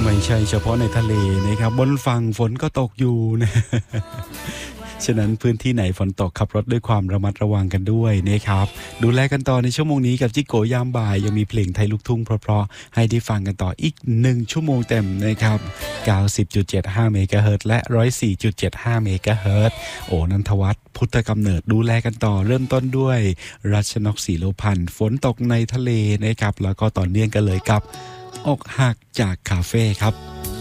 ไม่ใช่เฉพาะในทะเลนะครับบนฝั่งฝนก็ตกอยู่นะฉะนั้นพื้นที่ไหนฝนตกขับรถด้วยความระมัดระวังกันด้วยนะครับดูแลกันต่อในชั่วโมงนี้กับจิโกยามบ่ายยังมีเพลงไทยลูกทุ่งเพราะๆให้ได้ฟังกันต่ออีก1ชั่วโมงเต็มนะครับ 90.75 เมกะเฮิรตซ์และ 104.75 เมกะเฮิรตซ์โอ้นันทวัฒน์พุทธกำเนิดดูแลกันต่อเริ่มต้นด้วยรัชนกศรีโลพันธ์ฝนตกในทะเลนะครับแล้วก็ต่อเนื่องกันเลยกับอกหักจากคาเฟ่ครับ